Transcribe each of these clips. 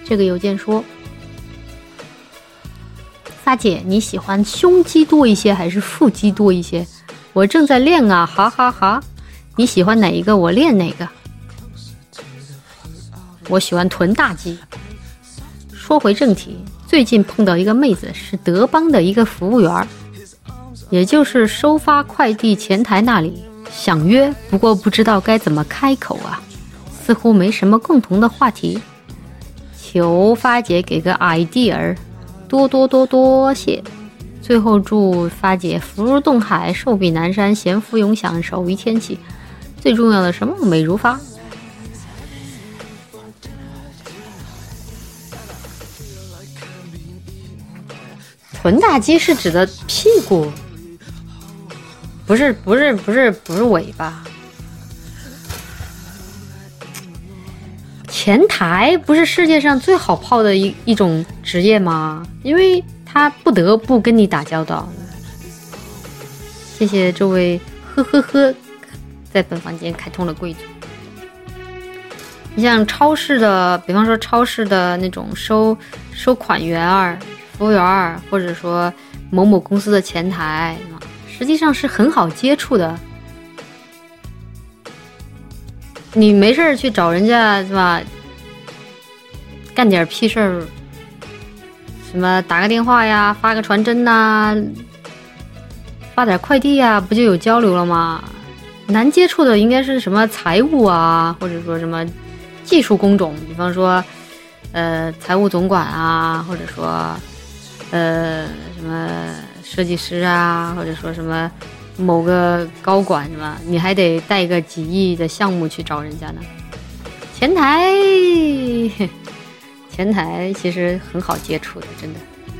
这个邮件说，发姐，你喜欢胸肌多一些还是腹肌多一些？我正在练啊，哈哈哈。你喜欢哪一个？我练哪个。我喜欢臀大肌。说回正题，最近碰到一个妹子，是德邦的一个服务员，也就是收发快递前台那里，想约，不过不知道该怎么开口啊，似乎没什么共同的话题，求发姐给个 idea， 多谢。最后祝发姐福如东海，寿比南山，闲福永享，手于天齐，最重要的是梦美如发。臀大肌是指的屁股，不是尾巴。前台不是世界上最好泡的一种职业吗？因为他不得不跟你打交道。谢谢这位在本房间开通了贵族。你像超市的，比方说超市的那种收款员儿、服务员儿，或者说某某公司的前台，实际上是很好接触的。你没事去找人家是吧？干点屁事儿，什么打个电话呀，发个传真呐，发点快递呀，不就有交流了吗？难接触的应该是什么财务啊，或者说什么技术工种，比方说财务总管啊，或者说什么设计师啊，或者说什么某个高管是吧？你还得带个几亿的项目去找人家呢。前台其实很好接触的，真的。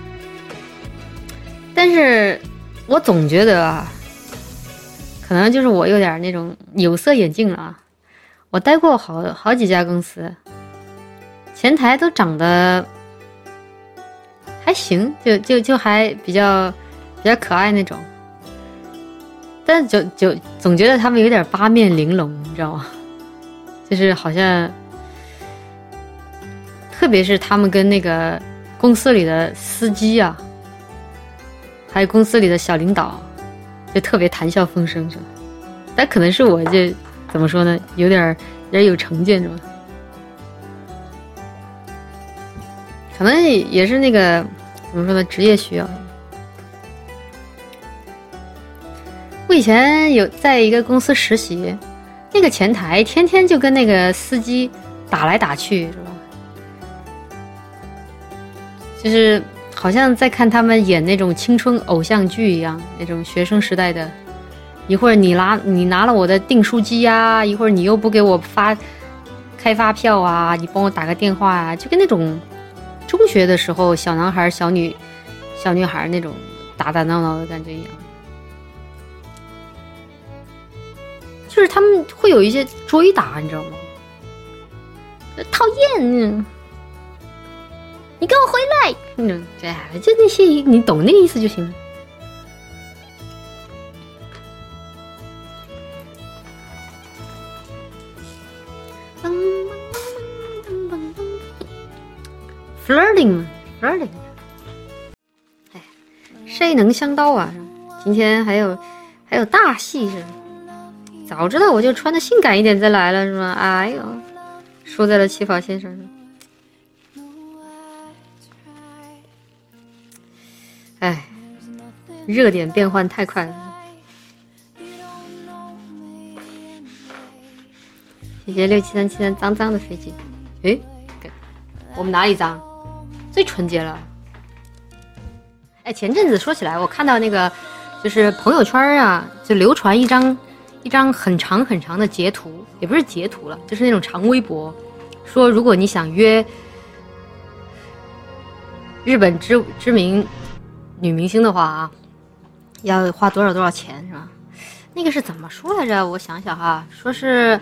但是我总觉得啊，可能就是我有点那种有色眼镜了啊。我待过好几家公司，前台都长得还行，就还比较可爱那种。但就总觉得他们有点八面玲珑，你知道吗？就是好像，特别是他们跟那个公司里的司机啊，还有公司里的小领导，就特别谈笑风生，是吧？但可能是我就怎么说呢，有点有成见，是吧？可能也是那个怎么说呢，职业需要。我以前有在一个公司实习，那个前台天天就跟那个司机打来打去，是吧？就是好像在看他们演那种青春偶像剧一样，那种学生时代的，一会儿你拿了我的订书机啊，一会儿你又不给我开发票啊，你帮我打个电话啊，就跟那种中学的时候小男孩小女孩那种打打闹闹的感觉一样。就是他们会有一些追打，你知道吗？讨厌，你给我回来！对，就那些你懂那个意思就行了。flirting， 哎，谁能想到啊？今天还有大戏是。早知道我就穿的性感一点再来了，是吗？哎呦，输在了起跑线上。哎，热点变换太快了。谢谢6737脏脏的飞机。诶，我们哪里脏？最纯洁了。哎，前阵子说起来，我看到那个就是朋友圈啊，就流传一张很长的截图，也不是截图了，就是那种长微博，说如果你想约日本知名女明星的话啊，要花多少钱是吧？那个是怎么说来着？我想想哈，说是